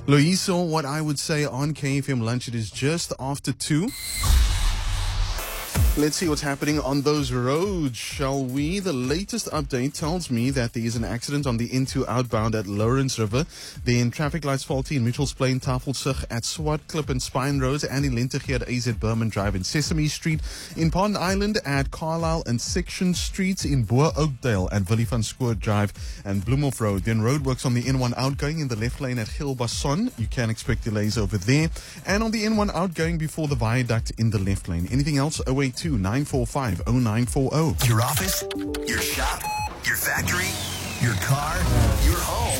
Loiso, what I would say on KFM Lunch, it is just after 2. Let's see what's happening on those roads, shall we? The latest update tells me that there is an accident on the N2 outbound at Lawrence River. Then traffic lights faulty in Mitchells Plain, Tafelsig at Swartklip and Spine Roads, and in Lentegeur at AZ Berman Drive and Sesame Street. In Pond Island at Carlisle and Section Streets. In Boer Oakdale at Willie van Schoor Drive and Bloemhof Road. Then roadworks on the N1 outgoing in the left lane at Gilbasson. You can expect delays over there. And on the N1 outgoing before the viaduct in the left lane. Anything else? 082-945-0940. Your office, your shop, your factory, your car, your home.